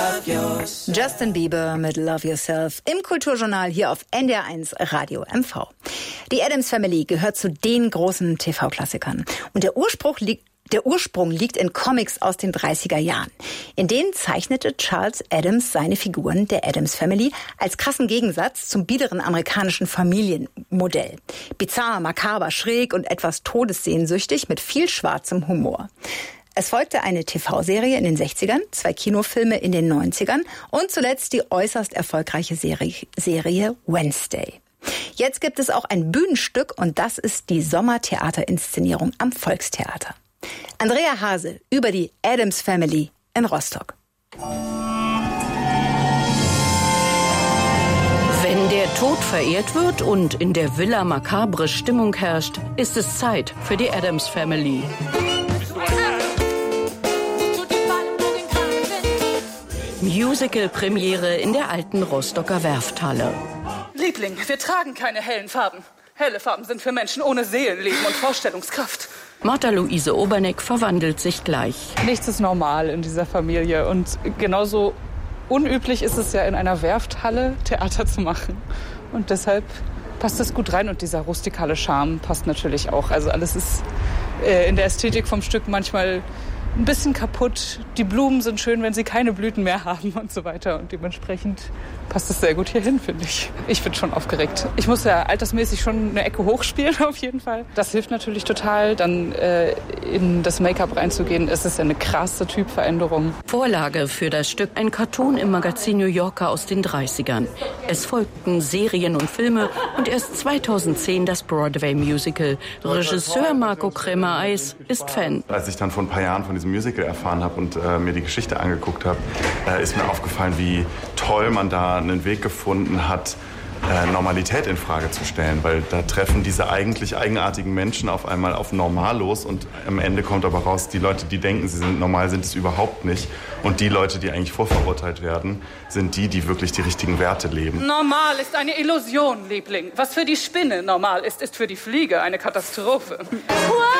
Justin Bieber mit Love Yourself im Kulturjournal hier auf NDR1 Radio MV. Die Addams Family gehört zu den großen TV-Klassikern. Und der Ursprung liegt in Comics aus den 30er Jahren. In denen zeichnete Charles Addams seine Figuren der Addams Family als krassen Gegensatz zum biederen amerikanischen Familienmodell. Bizarr, makaber, schräg und etwas todessehnsüchtig mit viel schwarzem Humor. Es folgte eine TV-Serie in den 60ern, 2 Kinofilme in den 90ern und zuletzt die äußerst erfolgreiche Serie Wednesday. Jetzt gibt es auch ein Bühnenstück und das ist die Sommertheaterinszenierung am Volkstheater. Andrea Hase über die Addams Family in Rostock. Wenn der Tod verehrt wird und in der Villa makabre Stimmung herrscht, ist es Zeit für die Addams Family. Musical-Premiere in der alten Rostocker Werfthalle. Liebling, wir tragen keine hellen Farben. Helle Farben sind für Menschen ohne Seelenleben und Vorstellungskraft. Martha-Luise Oberneck verwandelt sich gleich. Nichts ist normal in dieser Familie und genauso unüblich ist es ja in einer Werfthalle Theater zu machen. Und deshalb passt das gut rein und dieser rustikale Charme passt natürlich auch. Also alles ist in der Ästhetik vom Stück manchmal ein bisschen kaputt. Die Blumen sind schön, wenn sie keine Blüten mehr haben und so weiter. Und dementsprechend passt es sehr gut hierhin, finde ich. Ich bin schon aufgeregt. Ich muss ja altersmäßig schon eine Ecke hochspielen, auf jeden Fall. Das hilft natürlich total, dann in das Make-up reinzugehen. Es ist ja eine krasse Typveränderung. Vorlage für das Stück ein Cartoon im Magazin New Yorker aus den 30ern. Es folgten Serien und Filme und erst 2010 das Broadway-Musical. Regisseur Marco Kremer-Eis ist Fan. Als ich dann vor ein paar Jahren von diesem Musical erfahren habe und mir die Geschichte angeguckt habe, ist mir aufgefallen, wie toll man da einen Weg gefunden hat, Normalität in Frage zu stellen, weil da treffen diese eigentlich eigenartigen Menschen auf einmal auf Normalos und am Ende kommt aber raus, die Leute, die denken, sie sind normal, sind es überhaupt nicht und die Leute, die eigentlich vorverurteilt werden, sind die, die wirklich die richtigen Werte leben. Normal ist eine Illusion, Liebling. Was für die Spinne normal ist, ist für die Fliege eine Katastrophe. Wow!